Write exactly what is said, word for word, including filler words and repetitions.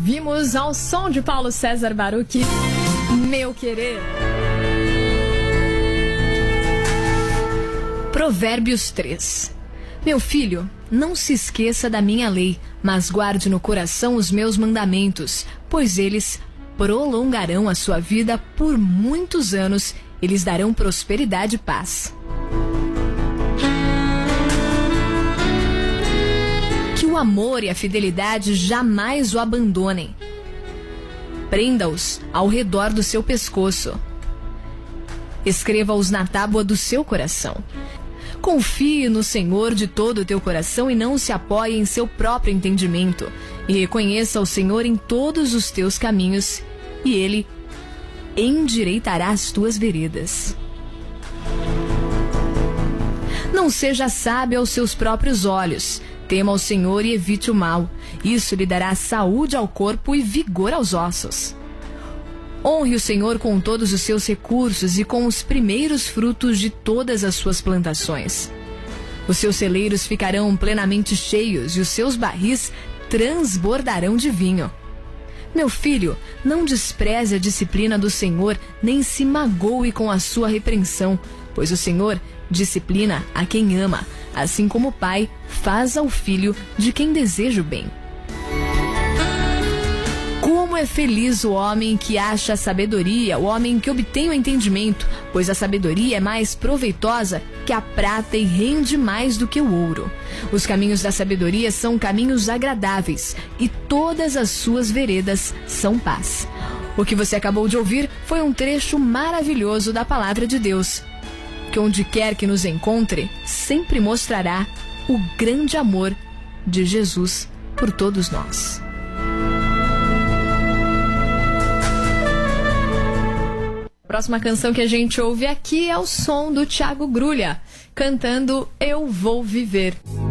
ouvimos ao som de Paulo César Baruch, Meu Querer. Provérbios três. Meu filho, não se esqueça da minha lei, mas guarde no coração os meus mandamentos, pois eles prolongarão a sua vida por muitos anos e lhes darão prosperidade e paz. Que o amor e a fidelidade jamais o abandonem. Prenda-os ao redor do seu pescoço. Escreva-os na tábua do seu coração. Confie no Senhor de todo o teu coração e não se apoie em seu próprio entendimento. E reconheça o Senhor em todos os teus caminhos, e Ele endireitará as tuas veredas. Não seja sábio aos seus próprios olhos. Tema o Senhor e evite o mal. Isso lhe dará saúde ao corpo e vigor aos ossos. Honre o Senhor com todos os seus recursos e com os primeiros frutos de todas as suas plantações. Os seus celeiros ficarão plenamente cheios e os seus barris transbordarão de vinho. Meu filho, não despreze a disciplina do Senhor, nem se magoe com a sua repreensão, pois o Senhor disciplina a quem ama, assim como o pai faz ao filho de quem deseja o bem. Como é feliz o homem que acha a sabedoria, o homem que obtém o entendimento, pois a sabedoria é mais proveitosa que a prata e rende mais do que o ouro. Os caminhos da sabedoria são caminhos agradáveis e todas as suas veredas são paz. O que você acabou de ouvir foi um trecho maravilhoso da Palavra de Deus, que onde quer que nos encontre, sempre mostrará o grande amor de Jesus por todos nós. A próxima canção que a gente ouve aqui é o som do Thiago Grulha, cantando Eu Vou Viver.